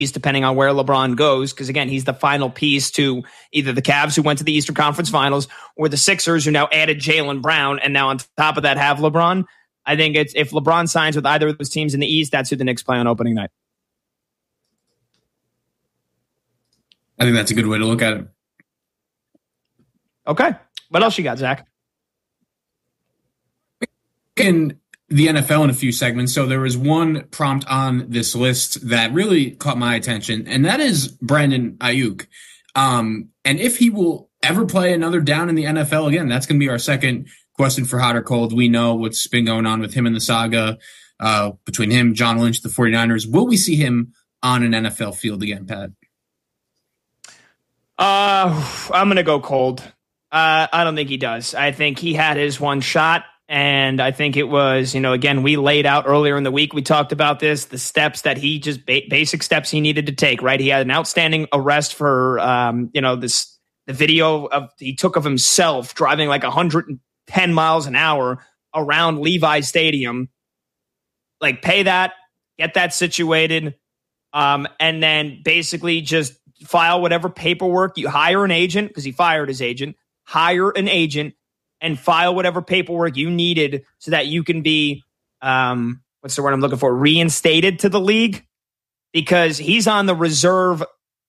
depending on where LeBron goes. Because again, he's the final piece to either the Cavs who went to the Eastern Conference Finals or the Sixers who now added Jaylen Brown and now on top of that have LeBron. I think it's if LeBron signs with either of those teams in the East, that's who the Knicks play on opening night. I think that's a good way to look at it. Okay. What else you got, Zach? In the NFL in a few segments. So there was one prompt on this list that really caught my attention, and that is Brandon Ayuk. And if he will ever play another down in the NFL again, that's going to be our second question for Hot or Cold. We know what's been going on with him in the saga between him, John Lynch, the 49ers. Will we see him on an NFL field again, Pat? I'm going to go cold. I don't think he does. I think he had his one shot. And I think it was, again, we laid out earlier in the week, we talked about this, the steps that he just basic steps he needed to take, right? He had an outstanding arrest for, the video he took of himself driving like 110 miles an hour around Levi Stadium. Like pay that, get that situated. And then basically just file whatever paperwork you hire an agent because he fired his agent, hire an agent and file whatever paperwork you needed so that you can be, what's the word I'm looking for, reinstated to the league, because he's on the reserve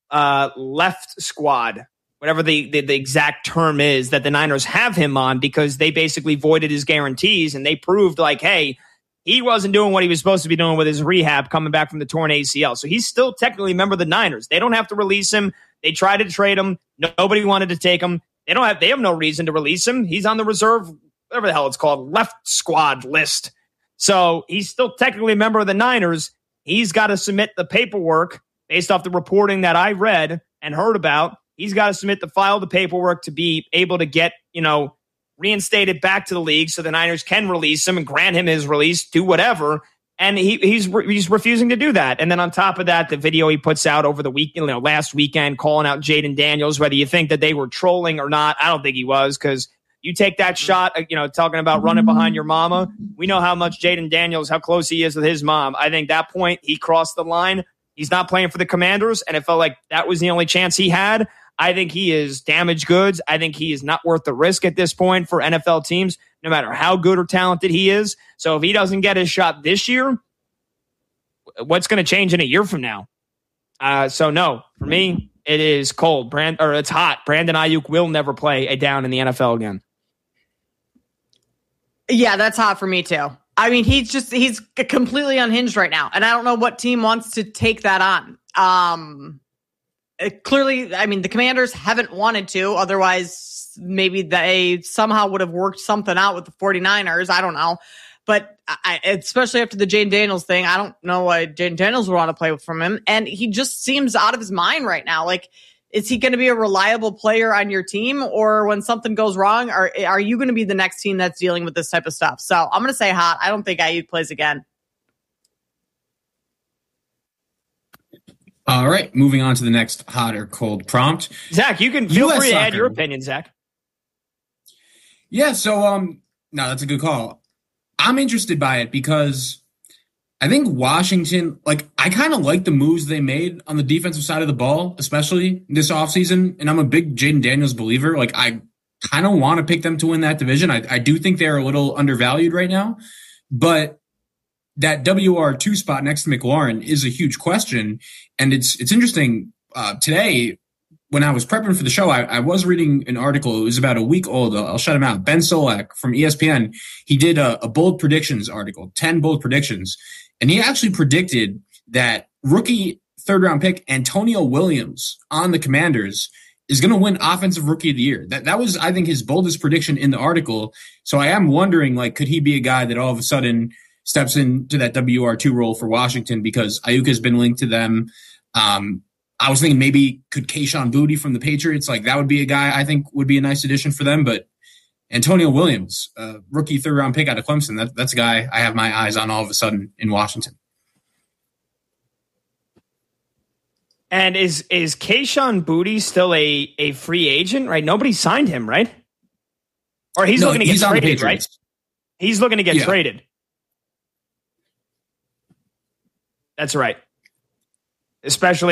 left squad, whatever the exact term is that the Niners have him on, because they basically voided his guarantees and they proved like, hey, he wasn't doing what he was supposed to be doing with his rehab coming back from the torn ACL. So he's still technically a member of the Niners. They don't have to release him. They tried to trade him. Nobody wanted to take him. They have no reason to release him. He's on the reserve, whatever the hell it's called, left squad list. So he's still technically a member of the Niners. He's got to submit the paperwork based off the reporting that I read and heard about. He's got to file the paperwork to be able to get, reinstated back to the league so the Niners can release him and grant him his release, do whatever. And he's refusing to do that. And then on top of that, the video he puts out over the week, last weekend, calling out Jaden Daniels, whether you think that they were trolling or not, I don't think he was, because you take that shot, talking about running behind your mama. We know how much Jaden Daniels, how close he is with his mom. I think that point he crossed the line. He's not playing for the Commanders, and it felt like that was the only chance he had. I think he is damaged goods. I think he is not worth the risk at this point for NFL teams, no matter how good or talented he is. So if he doesn't get his shot this year, what's going to change in a year from now? So no, for me, it is cold. It's hot. Brandon Ayuk will never play a down in the NFL again. Yeah, that's hot for me too. I mean, he's completely unhinged right now, and I don't know what team wants to take that on. Clearly, I mean, the Commanders haven't wanted to. Otherwise, maybe they somehow would have worked something out with the 49ers. I don't know. But especially after the Jaden Daniels thing, I don't know why Jaden Daniels would want to play from him. And he just seems out of his mind right now. Like, is he going to be a reliable player on your team? Or when something goes wrong, are you going to be the next team that's dealing with this type of stuff? So I'm going to say hot. I don't think Ayuk plays again. All right, moving on to the next hot or cold prompt. Zach, you can feel free to add your opinion, Zach. Yeah, so no, that's a good call. I'm interested by it because I think Washington, I kind of like the moves they made on the defensive side of the ball, especially this offseason. And I'm a big Jaden Daniels believer. I kind of want to pick them to win that division. I do think they're a little undervalued right now, but that WR2 spot next to McLaurin is a huge question. And it's interesting. Today, when I was prepping for the show, I was reading an article. It was about a week old. I'll shut him out. Ben Solak from ESPN. He did a bold predictions article, 10 bold predictions. And he actually predicted that rookie third-round pick Antonio Williams on the Commanders is going to win Offensive Rookie of the Year. That was, I think, his boldest prediction in the article. So I am wondering, could he be a guy that all of a sudden steps into that WR2 role for Washington, because Ayuk has been linked to them. I was thinking maybe could Kayshon Boutte from the Patriots, that would be a guy I think would be a nice addition for them. But Antonio Williams, rookie third-round pick out of Clemson, that's a guy I have my eyes on all of a sudden in Washington. And is Kayshon Boutte still a free agent, right? Nobody signed him, right? Or he's looking to get traded, right? He's looking to get traded. That's right. especially